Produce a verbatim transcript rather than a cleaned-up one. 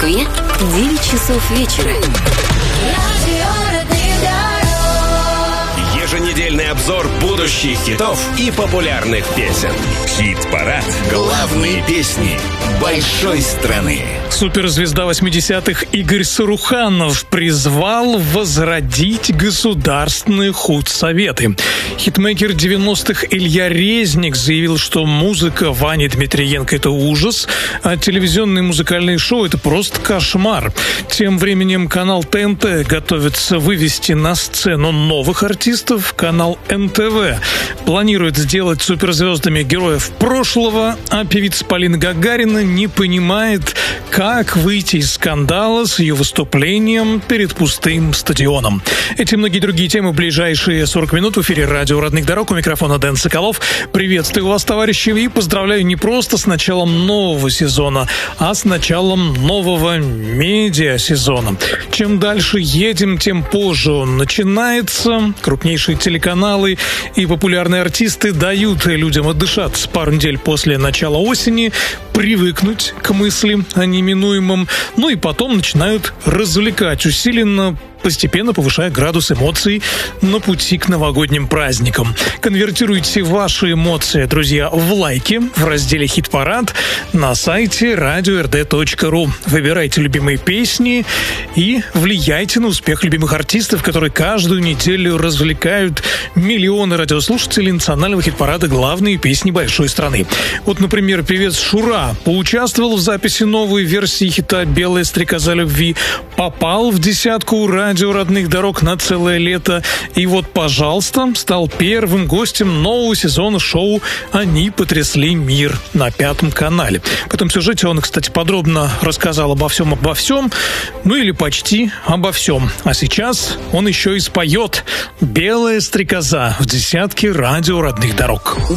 Москве девять часов вечера. Еженедельный обзор будущих хитов и популярных песен. Хит-парад. Главные песни большой страны. Суперзвезда восьмидесятых Игорь Саруханов призвал возродить государственные худсоветы. Хитмейкер девяностых Илья Резник заявил, что музыка Вани Дмитриенко – это ужас, а телевизионные музыкальные шоу – это просто кошмар. Тем временем канал Тэ Эн Тэ готовится вывести на сцену новых артистов. Канал Эн Тэ Вэ планирует сделать суперзвездами героев прошлого, а певица Полина Гагарина не понимает, как выйти из скандала с ее выступлением перед пустым стадионом. Эти и многие другие темы в ближайшие сорок минут в эфире радио «Родных дорог». У микрофона Дэн Соколов. Приветствую вас, товарищи, и поздравляю не просто с началом нового сезона, а с началом нового медиасезона. Чем дальше едем, тем позже он начинается. Крупнейшие телеканалы и популярные артисты дают людям отдышаться пару недель после начала осени, привыкнуть к мыслям о неминуемом, ну и потом начинают развлекать усиленно, постепенно повышая градус эмоций на пути к новогодним праздникам. Конвертируйте ваши эмоции, друзья, в лайки в разделе «Хит-парад» на сайте радио эр дэ точка ру. Выбирайте любимые песни и влияйте на успех любимых артистов, которые каждую неделю развлекают миллионы радиослушателей национального хит-парада «Главные песни большой страны». Вот, например, певец Шура поучаствовал в записи новой версии хита «Белая стрекоза любви», попал в десятку радио Радио «Родных дорог» на целое лето. И вот, пожалуйста, стал первым гостем нового сезона шоу «Они потрясли мир» на Пятом канале. В этом сюжете он, кстати, подробно рассказал обо всем, обо всем, ну или почти обо всем. А сейчас он еще и споет «Белая стрекоза» в десятке радио «Родных дорог».